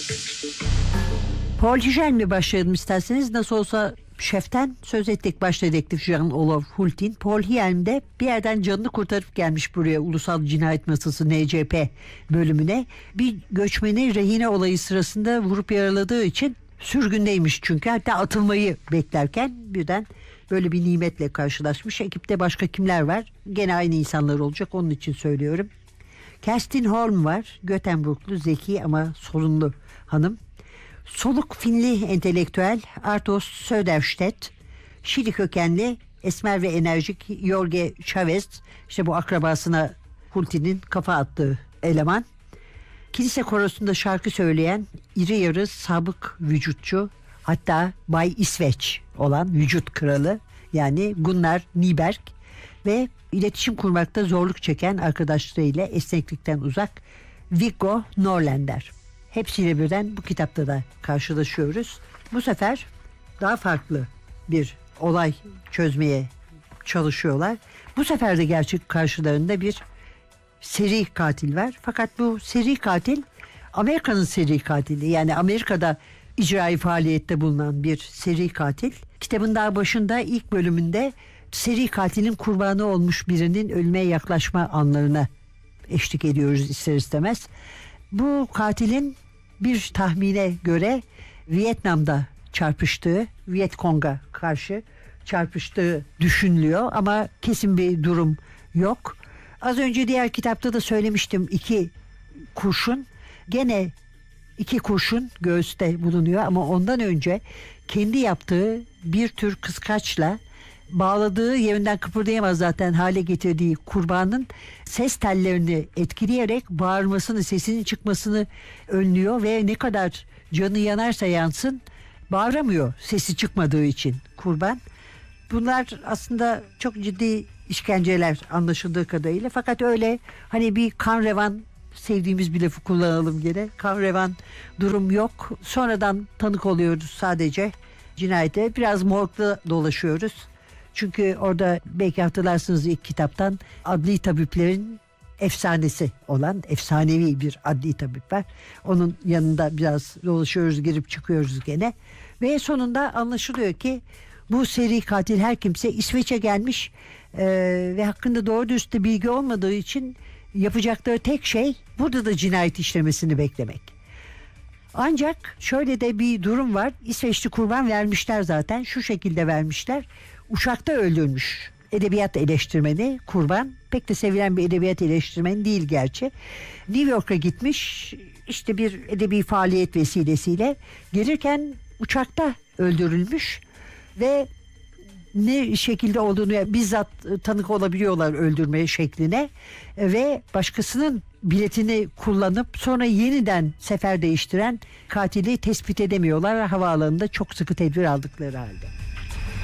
Paul Hijel'le başlayalım isterseniz. Nasıl olsa şeften söz ettik, baş dedektif Jan-Olof Hultin. Paul Hijelm de bir yerden canını kurtarıp gelmiş buraya Ulusal Cinayet Masası NCP bölümüne. Bir göçmeni rehine olayı sırasında vurup yaraladığı için sürgündeymiş çünkü. Hatta atılmayı beklerken birden böyle bir nimetle karşılaşmış. Ekipte başka kimler var? Gene aynı insanlar olacak, onun için söylüyorum. Kerstin Holm var. Göteborglu, zeki ama sorunlu hanım. Soluk Finli entelektüel Arthur Söderstedt, Şili kökenli esmer ve enerjik Jorge Chavez, işte bu akrabasına Hultin'in kafa attığı eleman. Kilise korosunda şarkı söyleyen iri yarı sabık vücutçu, hatta Bay İsveç olan vücut kralı yani Gunnar Nyberg ve iletişim kurmakta zorluk çeken arkadaşlarıyla esneklikten uzak Viggo Norlander. Hepsiyle birden bu kitapta da karşılaşıyoruz. Bu sefer daha farklı bir olay çözmeye çalışıyorlar. Bu sefer de gerçek karşılarında bir seri katil var. Fakat bu seri katil Amerika'nın seri katili. Yani Amerika'da icraî faaliyette bulunan bir seri katil. Kitabın daha başında ilk bölümünde seri katilin kurbanı olmuş birinin ölüme yaklaşma anlarına eşlik ediyoruz ister istemez. Bu katilin bir tahmine göre Vietnam'da çarpıştığı, Vietkong'a karşı çarpıştığı düşünülüyor ama kesin bir durum yok. Az önce diğer kitapta da söylemiştim, 2 kurşun, gene 2 kurşun göğüste bulunuyor ama ondan önce kendi yaptığı bir tür kıskaçla bağladığı, yerinden kıpırdayamaz zaten hale getirdiği kurbanın ses tellerini etkileyerek bağırmasını, sesinin çıkmasını önlüyor ve ne kadar canı yanarsa yansın bağıramıyor sesi çıkmadığı için kurban. Bunlar aslında çok ciddi işkenceler anlaşıldığı kadarıyla, fakat öyle hani bir kan revan, sevdiğimiz bir lafı kullanalım gene, kan revan durum yok. Sonradan tanık oluyoruz sadece cinayete, biraz morgda dolaşıyoruz. Çünkü orada belki hatırlarsınız ilk kitaptan adli tabiplerin efsanesi olan efsanevi bir adli tabip var. Onun yanında biraz dolaşıyoruz, girip çıkıyoruz gene. Ve sonunda anlaşılıyor ki bu seri katil her kimse İsveç'e gelmiş ve hakkında doğru dürüst de bilgi olmadığı için yapacakları tek şey burada da cinayet işlemesini beklemek. Ancak şöyle de bir durum var. İsveçli kurban vermişler zaten. Şu şekilde vermişler. Uçakta öldürmüş edebiyat eleştirmeni kurban. Pek de sevilen bir edebiyat eleştirmeni değil gerçi. New York'a gitmiş. İşte bir edebi faaliyet vesilesiyle gelirken uçakta öldürülmüş ve ne şekilde olduğunu bizzat tanık olabiliyorlar öldürme şekline ve başkasının biletini kullanıp sonra yeniden sefer değiştiren katili tespit edemiyorlar havaalanında çok sıkı tedbir aldıkları halde.